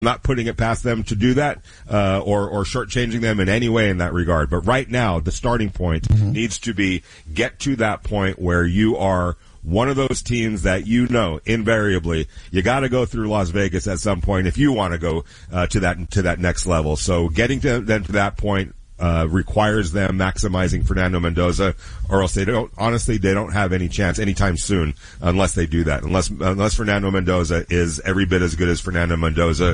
not putting it past them to do that, or shortchanging them in any way in that regard. But right now, the starting point needs to be get to that point where you are one of those teams that invariably you got to go through Las Vegas at some point if you want to go to that next level. So getting to that point requires them maximizing Fernando Mendoza, or else they don't have any chance anytime soon unless they do that. Unless Fernando Mendoza is every bit as good as Fernando Mendoza,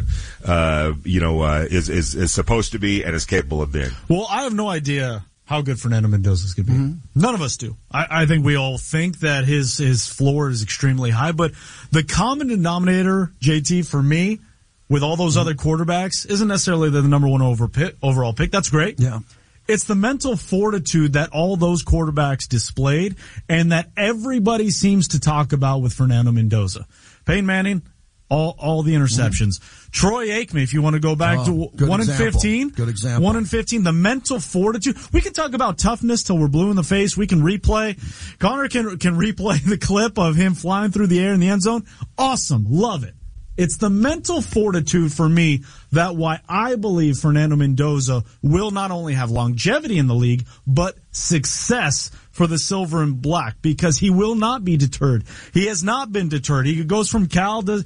is supposed to be and is capable of being. Well, I have no idea how good Fernando Mendoza is going to be. None of us do. I think we all think that his floor is extremely high, but the common denominator, JT, for me, with all those other quarterbacks, isn't necessarily the number one overall pick. That's great. Yeah. It's the mental fortitude that all those quarterbacks displayed and that everybody seems to talk about with Fernando Mendoza. Peyton Manning, all the interceptions. Troy Aikman, if you want to go back to 1-15. Good example. 1-15, the mental fortitude. We can talk about toughness till we're blue in the face. We can replay. Connor can replay the clip of him flying through the air in the end zone. Awesome. Love it. It's the mental fortitude for me that why I believe Fernando Mendoza will not only have longevity in the league, but success for the silver and black, because he will not be deterred. He has not been deterred. He goes from Cal to,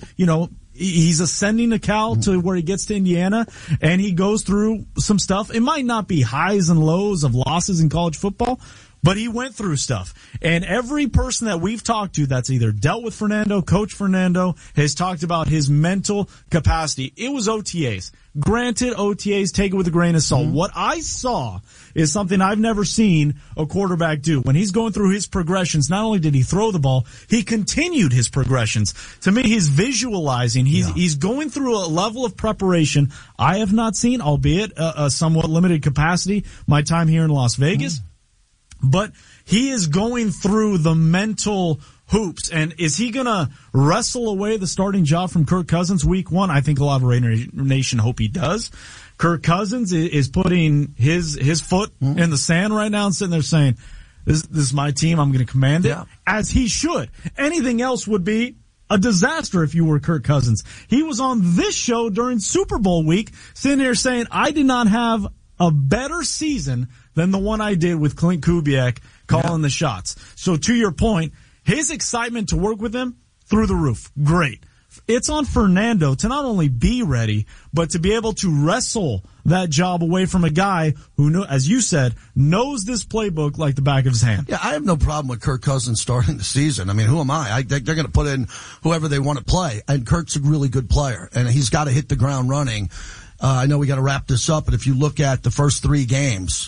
he's ascending to Cal to where he gets to Indiana, and he goes through some stuff. It might not be highs and lows of losses in college football, but he went through stuff. And every person that we've talked to that's either dealt with Fernando, Coach Fernando, has talked about his mental capacity. It was OTAs. Granted, OTAs, take it with a grain of salt. What I saw is something I've never seen a quarterback do. When he's going through his progressions, not only did he throw the ball, he continued his progressions. To me, he's visualizing. He's going through a level of preparation I have not seen, albeit a somewhat limited capacity, my time here in Las Vegas. But he is going through the mental hoops. And is he going to wrestle away the starting job from Kirk Cousins week one? I think a lot of Raider Nation hope he does. Kirk Cousins is putting his foot in the sand right now and sitting there saying, this is my team. I'm going to command it, as he should. Anything else would be a disaster if you were Kirk Cousins. He was on this show during Super Bowl week sitting there saying, I did not have a better season than the one I did with Clint Kubiak calling the shots. So to your point, his excitement to work with him, through the roof. Great. It's on Fernando to not only be ready, but to be able to wrestle that job away from a guy who, as you said, knows this playbook like the back of his hand. Yeah, I have no problem with Kirk Cousins starting the season. I mean, who am I? They're going to put in whoever they want to play, and Kirk's a really good player, and he's got to hit the ground running. I know we got to wrap this up, but if you look at the first 3 games,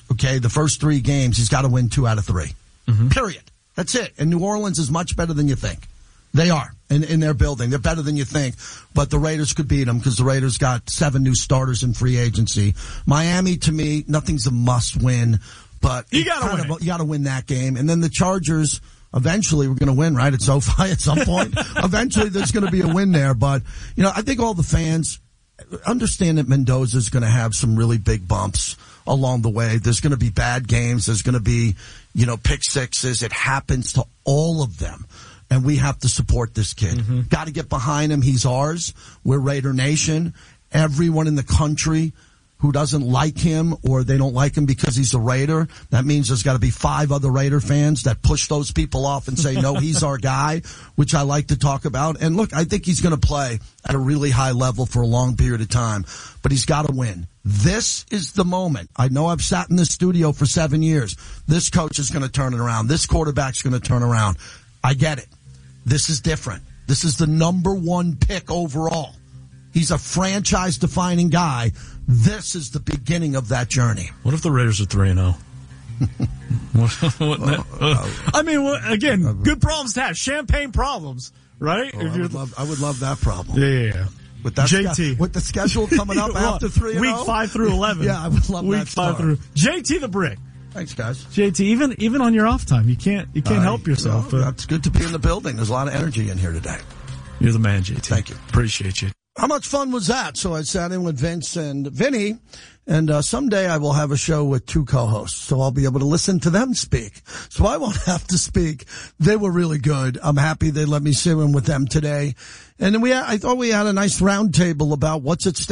he's got to win 2 out of 3. Period. That's it. And New Orleans is much better than you think. They are in their building. They're better than you think. But the Raiders could beat them because the Raiders got 7 new starters in free agency. Miami, to me, nothing's a must win, but you got to win that game. And then the Chargers, eventually we're going to win, right? At SoFi at some point. Eventually there's going to be a win there. But, I think all the fans understand that Mendoza is going to have some really big bumps along the way. There's going to be bad games. There's going to be, pick sixes. It happens to all of them. And we have to support this kid. Got to get behind him. He's ours. We're Raider Nation. Everyone in the country who doesn't like him or they don't like him because he's a Raider, that means there's got to be 5 other Raider fans that push those people off and say, no, he's our guy, which I like to talk about. And look, I think he's going to play at a really high level for a long period of time, but he's got to win. This is the moment. I know I've sat in this studio for 7 years. This coach is going to turn it around. This quarterback's going to turn around. I get it. This is different. This is the number 1 pick overall. He's a franchise-defining guy. This is the beginning of that journey. What if the Raiders are 3-0? I mean, again, good problems to have. Champagne problems, right? Oh, I would love that problem. Yeah. With that JT. With the schedule coming up after 3-0? Week 5 through 11. Yeah, I would love Week that start. 5 through. JT the Brick. Thanks, guys. JT, even on your off time, you can't help yourself. It's good to be in the building. There's a lot of energy in here today. You're the man, JT. Thank you. Appreciate you. How much fun was that? So I sat in with Vince and Vinny, and someday I will have a show with 2 co-hosts, so I'll be able to listen to them speak. So I won't have to speak. They were really good. I'm happy they let me sit in with them today. And then I thought we had a nice round table about what's at stake.